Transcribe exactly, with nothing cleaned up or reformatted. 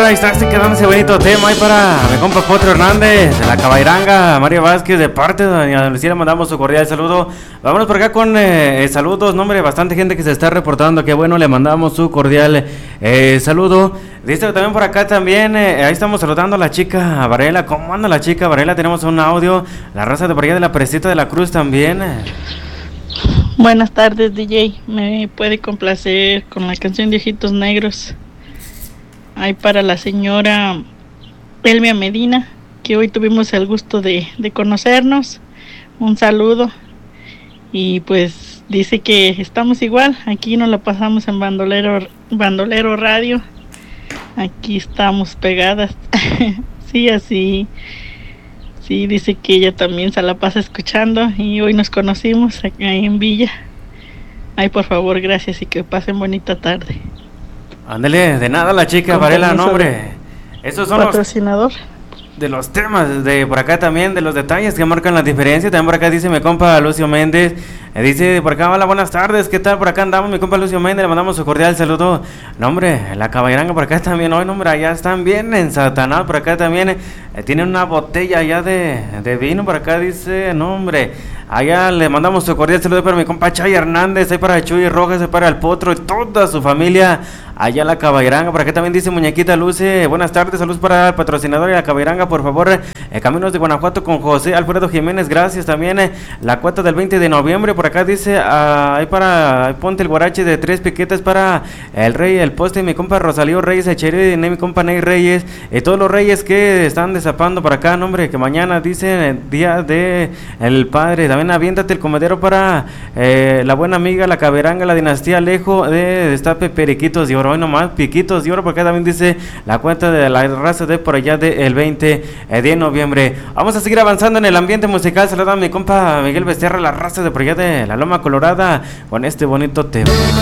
ahí está, se quedando ese bonito tema ahí para mi compa Potro Hernández, de la Cabairanga, Mario Vázquez, de parte de doña Lucía, le mandamos su cordial saludo. Vámonos por acá con eh, saludos, nombre, bastante gente que se está reportando, que bueno, le mandamos su cordial eh, saludo. Dice también por acá también, eh, ahí estamos saludando a la chica Varela. ¿Cómo anda la chica Varela? Tenemos un audio, la raza de por allá de la Presita de la Cruz también. Buenas tardes, D J. Me puede complacer con la canción de Ojitos Negros. Hay para la señora Elvia Medina, que hoy tuvimos el gusto de, de conocernos. Un saludo. Y pues dice que estamos igual. Aquí nos la pasamos en Bandolero, Bandolero Radio. Aquí estamos pegadas. Sí, así. Sí, dice que ella también se la pasa escuchando. Y hoy nos conocimos acá en Villa. Ay, por favor, gracias y que pasen bonita tarde. Ándale, de nada la chica Varela, nombre. Esos son patrocinador. Los de los temas, de por acá también, de los detalles que marcan la diferencia. También por acá dice mi compa Lucio Méndez, eh, dice por acá, hola, buenas tardes, ¿qué tal? Por acá andamos, mi compa Lucio Méndez, le mandamos su cordial saludo. No, hombre, la Cabairanga por acá también, hoy, no, hombre, allá están bien en Satanás, por acá también, eh, tienen una botella allá de, de vino, por acá dice, no, hombre, allá le mandamos su cordial saludo para mi compa Chay Hernández, ahí para Chuy Rojas, ahí para el Potro y toda su familia, allá en la Cabairanga. Por acá también dice Muñequita Luce, buenas tardes, saludos para el patrocinador de la Cabairanga, por favor, eh, Caminos de Guanajuato con José Alfredo Jiménez, gracias también, eh, la cuota del veinte de noviembre, por acá dice, ah, ahí para, ahí ponte el guarache de tres piquetes para el Rey, el Poste, mi compa Rosalío Reyes, Echerí, mi compa Ney Reyes, y eh, todos los reyes que están desapando por acá, nombre, que mañana dicen el día de el padre. También aviéntate el comedero para eh, la buena amiga, la Cabairanga, la dinastía Alejo de Destape Periquitos de Oro. Hoy nomás, Piquitos de Oro, porque también dice la cuenta de la raza de por allá del veinte de noviembre. Vamos a seguir avanzando en el ambiente musical. Saludos a mi compa Miguel Becerra, la raza de por allá de la Loma Colorada, con este bonito tema.